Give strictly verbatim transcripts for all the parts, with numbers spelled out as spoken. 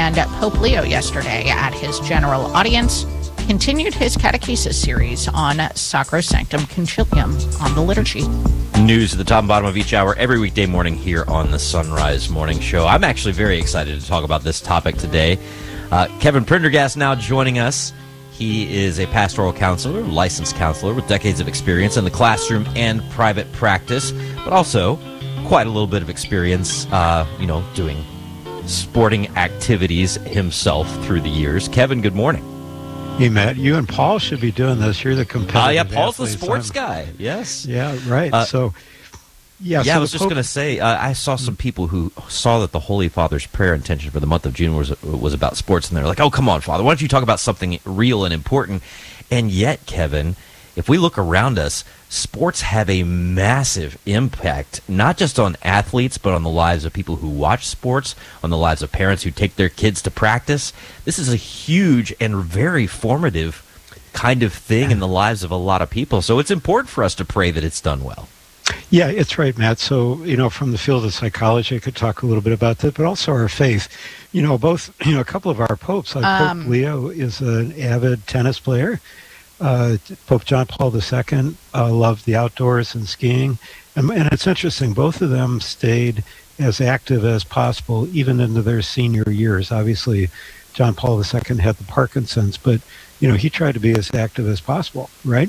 And Pope Leo yesterday at his general audience continued his catechesis series on Sacrosanctum Concilium on the liturgy. News at the top and bottom of each hour every weekday morning here on the Sunrise Morning Show. I'm actually very excited to talk about this topic today. Uh, Kevin Prendergast now joining us. He is a pastoral counselor, licensed counselor with decades of experience in the classroom and private practice, but also quite a little bit of experience, uh, you know, doing sporting activities himself through the years. Kevin, good morning. Hey, Matt, you and Paul should be doing this. You're the competitive uh, yeah, Paul's the athletes. sports I'm, guy. Yes. Yeah, right. Uh, so, yeah. Yeah, so I was just Pope, going to say, uh, I saw some people who saw that the Holy Father's prayer intention for the month of June was was about sports, and they're like, oh, come on, Father, why don't you talk about something real and important? And yet, Kevin, if we look around us, sports have a massive impact, not just on athletes, but on the lives of people who watch sports, on the lives of parents who take their kids to practice. This is a huge and very formative kind of thing in the lives of a lot of people. So it's important for us to pray that it's done well. Yeah, it's right, Matt. So, you know, from the field of psychology, I could talk a little bit about that, but also our faith. You know, both, you know, a couple of our popes, like Um, Pope Leo is an avid tennis player. Uh, Pope John Paul the Second uh, loved the outdoors and skiing. And, and it's interesting, both of them stayed as active as possible, even into their senior years. Obviously, John Paul the Second had the Parkinson's, but, you know, he tried to be as active as possible, right?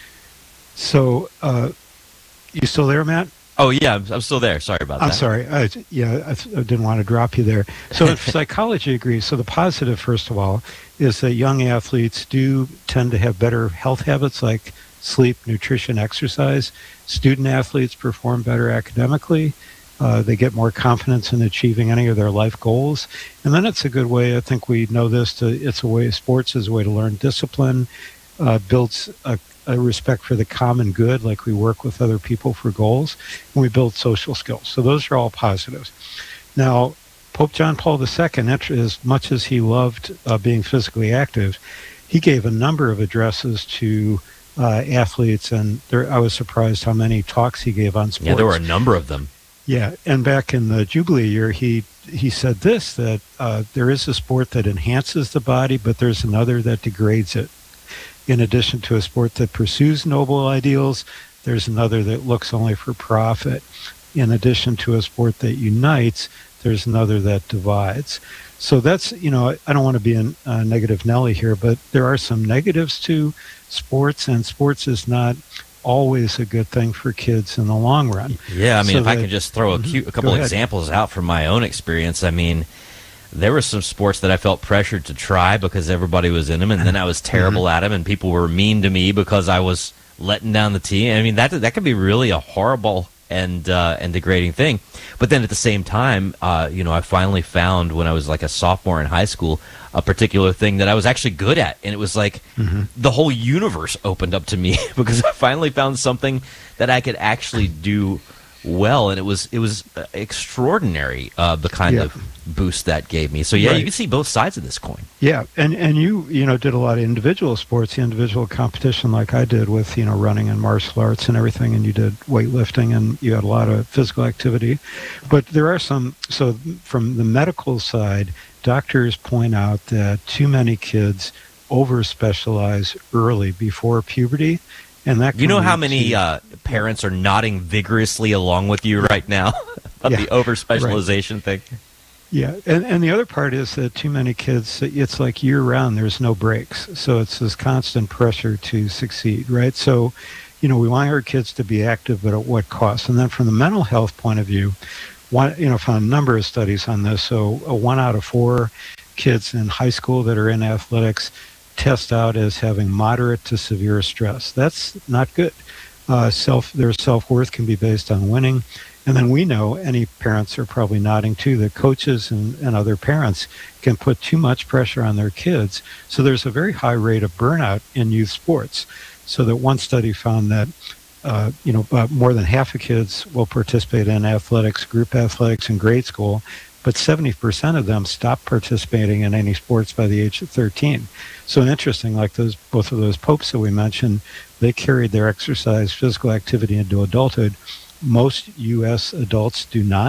So, uh, you still there, Matt? Oh, yeah, I'm, I'm still there. Sorry about I'm that. sorry. I, yeah, I, I didn't want to drop you there. So psychology agrees. So the positive, first of all, is that young athletes do tend to have better health habits like sleep, nutrition, exercise. Student athletes perform better academically. Uh, they get more confidence in achieving any of their life goals. And then it's a good way, I think we know this, to, it's a way, sports is a way to learn discipline, uh, builds a a respect for the common good, like we work with other people for goals, and we build social skills. So those are all positives. Now, Pope John Paul the Second, as much as he loved uh, being physically active, he gave a number of addresses to uh, athletes, and there, I was surprised how many talks he gave on sports. Yeah, there were a number of them. Yeah, and back in the Jubilee year, he he said this, that uh, there is a sport that enhances the body, but there's another that degrades it. In addition to a sport that pursues noble ideals, there's another that looks only for profit. In addition to a sport that unites, there's another that divides. So that's, you know, I don't want to be a uh, negative Nelly here, but there are some negatives to sports, and sports is not always a good thing for kids in the long run. Yeah, I mean, so if that, I could just throw a, cute, a couple examples out from my own experience, I mean, there were some sports that I felt pressured to try because everybody was in them, and then I was terrible mm-hmm. at them, and people were mean to me because I was letting down the team. I mean, that that could be really a horrible and uh, and degrading thing. But then at the same time, uh, you know, I finally found when I was like a sophomore in high school a particular thing that I was actually good at, and it was like mm-hmm. the whole universe opened up to me because I finally found something that I could actually do well, and it was it was extraordinary, uh, the kind yeah. of boost that gave me. So yeah, right. You can see both sides of this coin. Yeah, and and you you know did a lot of individual sports, the individual competition like I did with you know running and martial arts and everything, and you did weightlifting and you had a lot of physical activity. But there are some, so from the medical side, doctors point out that too many kids over specialize early before puberty. And that you know how many uh, parents are nodding vigorously along with you right now about yeah, the over-specialization right. thing? Yeah, and, and the other part is that too many kids, it's like year-round, there's no breaks. So it's this constant pressure to succeed, right? So, you know, we want our kids to be active, but at what cost? And then from the mental health point of view, one, you know, found a number of studies on this. So uh, one out of four kids in high school that are in athletics test out as having moderate to severe stress. That's not good. Uh, self, their self-worth can be based on winning. And then we know, any parents are probably nodding too, that coaches and, and other parents can put too much pressure on their kids. So there's a very high rate of burnout in youth sports. So that one study found that uh, you know, uh, more than half of kids will participate in athletics, group athletics in grade school, but seventy percent of them stop participating in any sports by the age of thirteen. So interesting, like those both of those popes that we mentioned, they carried their exercise, physical activity into adulthood. Most U S adults do not.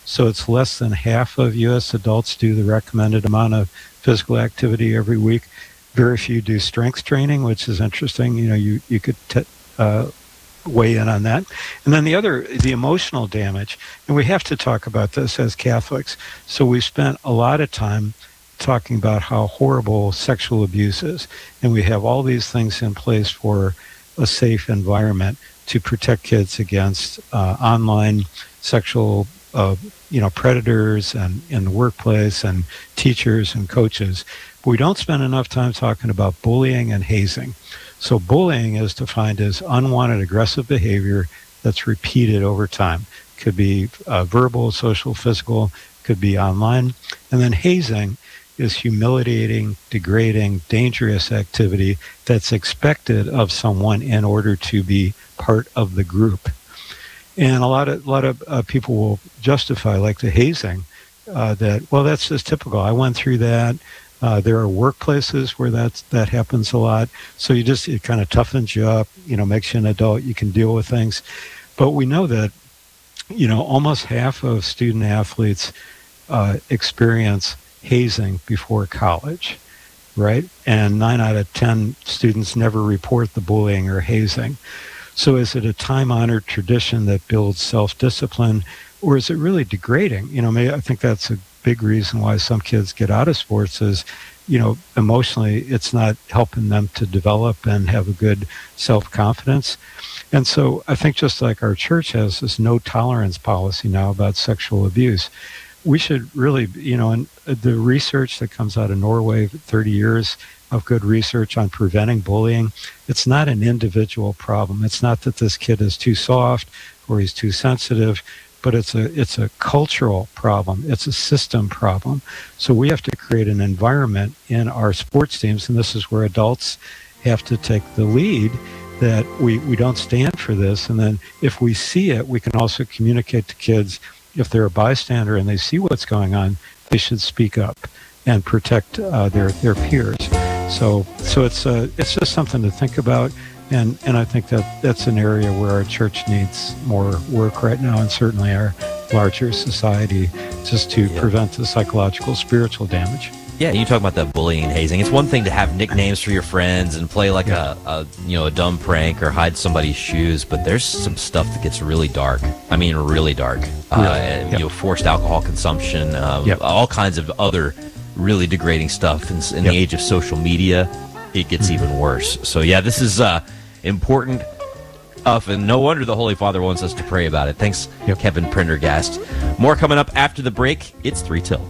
So it's less than half of U S adults do the recommended amount of physical activity every week. Very few do strength training, which is interesting. You know, you, you could t- uh, weigh in on that. And then the other, the emotional damage, and we have to talk about this as Catholics. So we spent a lot of time talking about how horrible sexual abuse is. And we have all these things in place for a safe environment to protect kids against uh, online sexual uh, you know, predators and in the workplace and teachers and coaches. But we don't spend enough time talking about bullying and hazing. So bullying is defined as unwanted aggressive behavior that's repeated over time. Could be uh, verbal, social, physical, could be online. And then hazing is humiliating, degrading, dangerous activity that's expected of someone in order to be part of the group. And a lot of a lot of uh, people will justify, like the hazing, uh, that, well, that's just typical. I went through that. Uh, there are workplaces where that's, that happens a lot. So you just, it kind of toughens you up, you know, makes you an adult. You can deal with things. But we know that, you know, almost half of student athletes uh, experience hazing before college, right? And nine out of ten students never report the bullying or hazing. So is it a time-honored tradition that builds self-discipline, or is it really degrading? You know, maybe, I think that's a big reason why some kids get out of sports is, you know, emotionally it's not helping them to develop and have a good self-confidence. And so I think just like our church has this no tolerance policy now about sexual abuse, we should really, you know, and the research that comes out of Norway, thirty years of good research on preventing bullying, it's not an individual problem. It's not that this kid is too soft or he's too sensitive, but it's a it's a cultural problem. It's a system problem. So we have to create an environment in our sports teams, and this is where adults have to take the lead, that we, we don't stand for this. And then if we see it, we can also communicate to kids. If they're a bystander and they see what's going on, they should speak up and protect uh, their their peers. So so it's uh, it's just something to think about, and, and I think that that's an area where our church needs more work right now, and certainly our larger society, just to yeah. prevent the psychological, spiritual damage. Yeah, you talk about that bullying and hazing. It's one thing to have nicknames for your friends and play like yeah. a, a you know a dumb prank or hide somebody's shoes, but there's some stuff that gets really dark. I mean, really dark. Really? Uh, and, yep. You know, forced alcohol consumption, um, yep. all kinds of other really degrading stuff. In, in yep. the age of social media, it gets mm-hmm. even worse. So yeah, this is uh, important stuff, and no wonder the Holy Father wants us to pray about it. Thanks, yep. Kevin Prendergast. More coming up after the break. It's three till.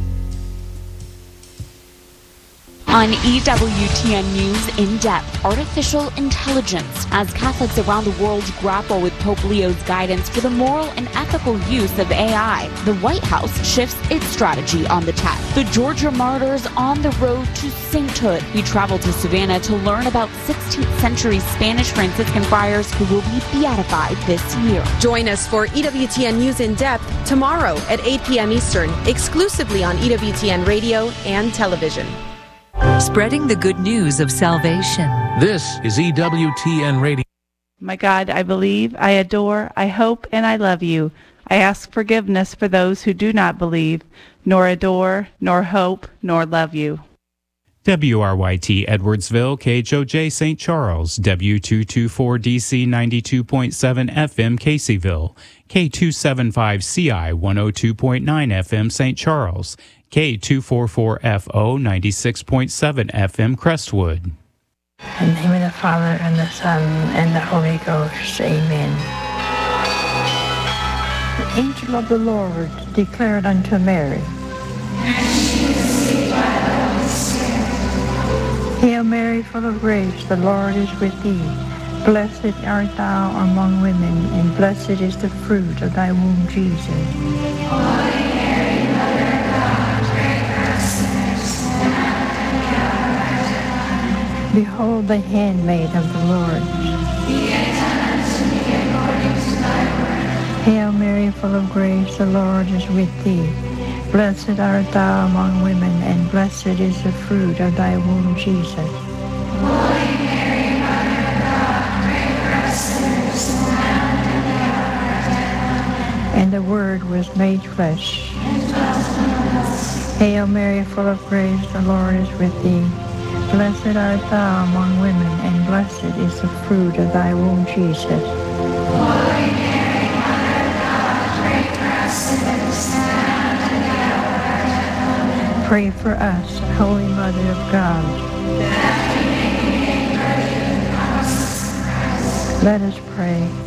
On E W T N News In Depth, artificial intelligence, as Catholics around the world grapple with Pope Leo's guidance for the moral and ethical use of A I. The White House shifts its strategy on the tech. The Georgia martyrs on the road to sainthood. We travel to Savannah to learn about sixteenth century Spanish Franciscan friars who will be beatified this year. Join us for E W T N News In Depth tomorrow at eight p.m. Eastern, exclusively on E W T N Radio and television. Spreading the good news of salvation. This is E W T N Radio. My God, I believe, I adore, I hope, and I love you. I ask forgiveness for those who do not believe, nor adore, nor hope, nor love you. W R Y T Edwardsville, K H O J Saint Charles, W two twenty-four D C ninety-two point seven F M Caseyville, K two seventy-five C I one oh two point nine F M Saint Charles, K two forty-four F O ninety-six point seven F M Crestwood. In the name of the Father, and the Son, and the Holy Ghost. Amen. The angel of the Lord declared unto Mary, Hail Mary, full of grace, the Lord is with thee. Blessed art thou among women, and blessed is the fruit of thy womb, Jesus. Holy Mary, Mother of God, pray for us sinners, now and at the hour of our death. Behold the handmaid of the Lord. Be it done unto me according to thy word. Hail Mary, full of grace, the Lord is with thee. Blessed art thou among women, and blessed is the fruit of thy womb, Jesus. Holy Mary, Mother of God, pray for us sinners, now and at the hour of our death. And the Word was made flesh. Hail Mary, full of grace, the Lord is with thee. Blessed art thou among women, and blessed is the fruit of thy womb, Jesus. Holy Mary, Mother of God, pray for us sinners, now and at the hour of our death. Amen. Pray for us, Holy Mother of God. That we may be made worthy of the promises of Christ. Let us pray.